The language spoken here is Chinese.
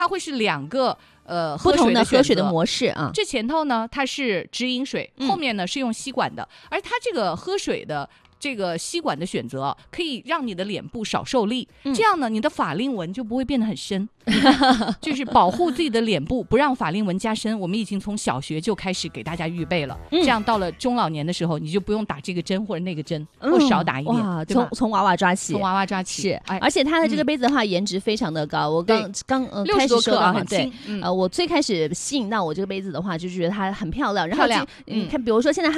它会是2个不同的喝水的模式啊。 这前头呢它是直饮水，后面呢是用吸管的，而它这个喝水的这个吸管的选择可以让你的脸部少受力，这样呢你的法令纹就不会变得很深就是保护自己的脸部不让法令纹加深，我们已经从小学就开始给大家预备了，这样到了中老年的时候你就不用打这个针或者那个针，或少打一点， 哇，从娃娃抓起， 从娃娃抓起是，而且它的这个杯子的话颜值非常的高，我刚开始说到很轻，我最开始吸引到我这个杯子的话就是觉得它很漂亮，然后你看比如说现在